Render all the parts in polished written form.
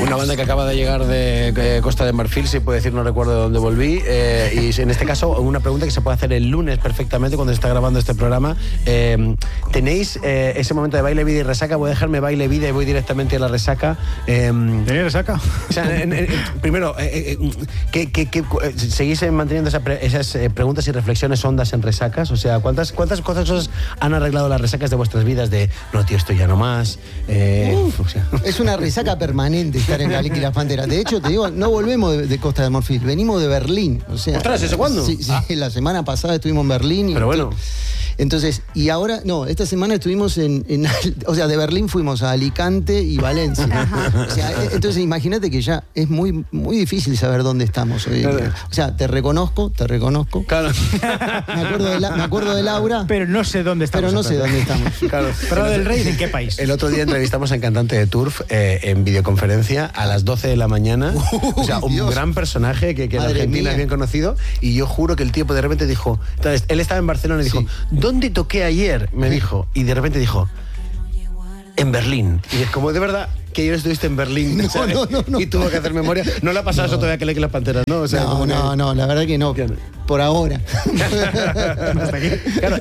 Una banda que acaba de llegar de Costa de Marfil, si puedo decir, no recuerdo de dónde volví. Y en este caso, una pregunta que se puede hacer el lunes perfectamente cuando se está grabando este programa. ¿Tenéis ese momento de baile, vida y resaca? Voy a dejarme baile, vida y voy directamente a la resaca. ¿Tenéis resaca? O sea, primero, ¿seguís manteniendo esas preguntas y reflexiones hondas en resacas? O sea, ¿cuántas cosas han arreglado las resacas de vuestras vidas? De, no, tío, esto ya no más. O sea. Es una resaca permanente estar en Caléquilas Panteras. De hecho, te digo, no volvemos de Costa de Marfil, venimos de Berlín. O sea, ¿ostras, eso cuándo? Sí, la semana pasada estuvimos en Berlín. Pero bueno. Entonces, y ahora, no, esta semana estuvimos o sea, de Berlín fuimos a Alicante y Valencia. O sea, entonces imagínate que ya es muy, muy difícil saber dónde estamos hoy en día. O sea, te reconozco. Claro. Me acuerdo de Laura. Pero no sé dónde estamos. Pero no sé dónde estamos. Claro. Pero del Rey, ¿en qué país? El otro día entrevistamos a un cantante de Turf en videoconferencia a las 12 de la mañana. O sea, un Dios. gran personaje que en Argentina es bien conocido. Y yo juro que el tío de repente dijo... Entonces, él estaba en Barcelona y dijo... Sí. ¿Dónde toqué ayer? Me dijo. Y de repente dijo... En Berlín. Y es como, de verdad, que ayer estuviste en Berlín. No, o sea, no. Y tuvo que hacer memoria. No le ha pasado eso todavía que las Panteras, ¿no? O sea, no, la verdad que no. Por ahora. Claro,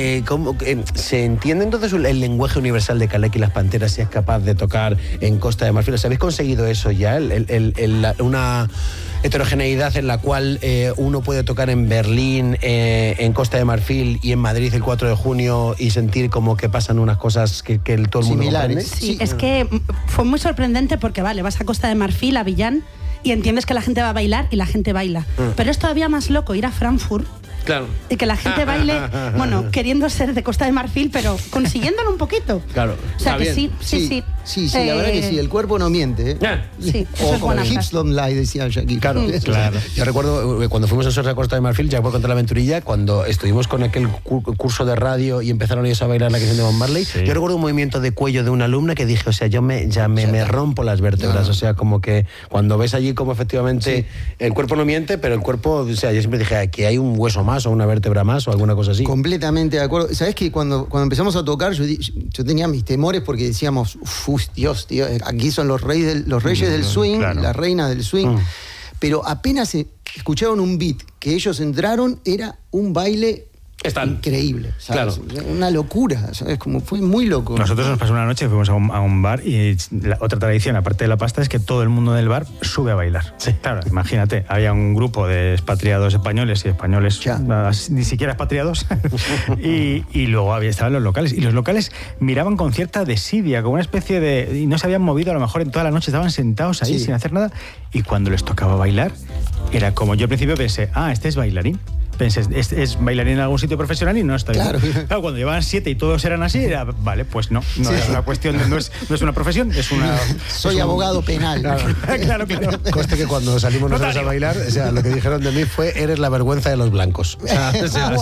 ¿se entiende entonces el lenguaje universal de Calec y las Panteras si es capaz de tocar en Costa de Marfil? ¿Habéis conseguido eso ya? Una heterogeneidad en la cual uno puede tocar en Berlín, en Costa de Marfil y en Madrid el 4 de junio y sentir como que pasan unas cosas que todo el mundo comprende. Sí, es que fue muy sorprendente porque, vale, vas a Costa de Marfil, a Villán, y entiendes que la gente va a bailar y la gente baila. Pero es todavía más loco ir a Frankfurt. Claro. Y que la gente baile, bueno, queriendo ser de Costa de Marfil, pero consiguiéndolo un poquito. Claro. O sea que sí. Sí, la verdad que sí, el cuerpo no miente. Sí, eso es buena frase. Hips don't lie, decía Jackie. Claro. Yo recuerdo cuando fuimos a Costa de Marfil, ya puedo contar la aventurilla, cuando estuvimos con aquel curso de radio y empezaron ellos a bailar la canción de Bob Marley. Sí. Yo recuerdo un movimiento de cuello de una alumna que dije, o sea, yo me rompo las vértebras. O sea, como que cuando ves allí como efectivamente el cuerpo no miente, pero el cuerpo, o sea, yo siempre dije, aquí hay un hueso más o una vértebra más o alguna cosa así. Completamente de acuerdo. ¿Sabés que cuando empezamos a tocar yo tenía mis temores porque decíamos, Dios, tío, aquí son los reyes del swing, claro. Las reinas del swing. Pero apenas escucharon un beat que ellos entraron, era un baile increíble, ¿sabes? Claro. Una locura, ¿sabes? Como fue muy loco. Nosotros nos pasó una noche, fuimos a un bar y otra tradición, aparte de la pasta, es que todo el mundo del bar sube a bailar. Sí. Claro, imagínate, había un grupo de expatriados españoles y españoles ni siquiera expatriados y luego estaban los locales. Y los locales miraban con cierta desidia, como una especie de... Y no se habían movido a lo mejor en toda la noche, estaban sentados ahí sin hacer nada. Y cuando les tocaba bailar, era como yo al principio pensé, este es bailarín. Pensé, es bailarín en algún sitio profesional y no estoy. Claro, cuando llevaban 7 y todos eran así, era, vale, pues no es una cuestión, no es una profesión, es una... Soy abogado penal. Claro. Coste que cuando salimos nosotros a bailar, o sea, lo que dijeron de mí fue, eres la vergüenza de los blancos. O sea,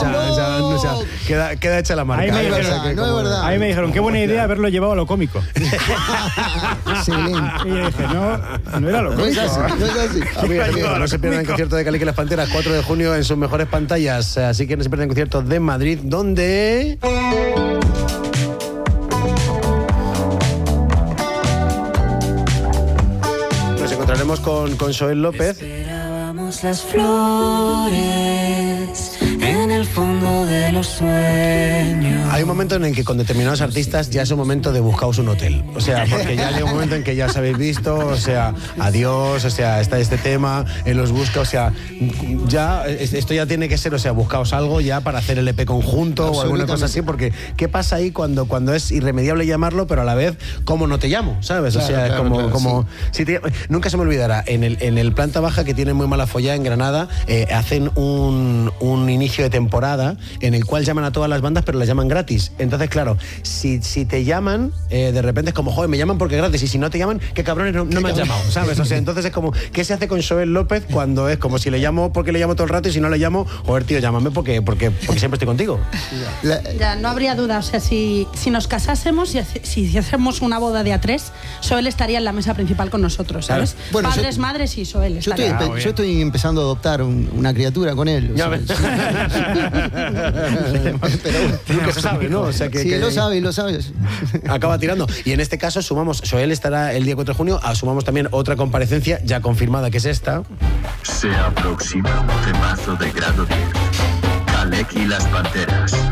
queda hecha la marca. Ahí me dijeron, ahí me dijeron, qué buena idea haberlo llevado a lo cómico. Excelente. Y yo dije, no era lo cómico. No es así. No se pierdan el concierto de Calec y las Panteras, 4 de junio en sus mejores pantallas. Así que no se pierdan el concierto de Madrid, donde... Nos encontraremos con Joel López. Esperábamos las flores en el fondo de los sueños. Hay un momento en el que con determinados artistas ya es un momento de buscaos un hotel. O sea, porque ya llega un momento en que ya os habéis visto, o sea, adiós, o sea, está este tema, él los busca, o sea, ya, esto ya tiene que ser, o sea, buscaos algo ya para hacer el EP conjunto o alguna cosa así, porque ¿qué pasa ahí cuando es irremediable llamarlo, pero a la vez, ¿cómo no te llamo? ¿Sabes? O sea, es como sí. Nunca se me olvidará, en el planta baja que tiene muy mala follada en Granada, hacen un inicio de temporada en el cual llaman a todas las bandas, pero las llaman gratis. Entonces, claro, si te llaman, de repente es como, joder, me llaman porque es gratis, y si no te llaman, qué cabrones, no me has llamado, ¿sabes? O sea, entonces es como, ¿qué se hace con Joel López cuando es como si le llamo porque le llamo todo el rato y si no le llamo, joder, tío, llámame porque siempre estoy contigo? Ya, no habría duda, o sea, si nos casásemos y si hiciésemos una boda de A3, Joel estaría en la mesa principal con nosotros, ¿sabes? Claro. Bueno, padres, madres y Joel. Yo estoy empezando a adoptar una criatura con él. Ya ves. Nunca se sabe, ¿no? O sea, sí, lo sabe. Acaba tirando. Y en este caso sumamos, Joel estará el día 4 de junio, sumamos también otra comparecencia ya confirmada, que es esta. Se aproxima un temazo de grado 10. Kaleki y las Panteras.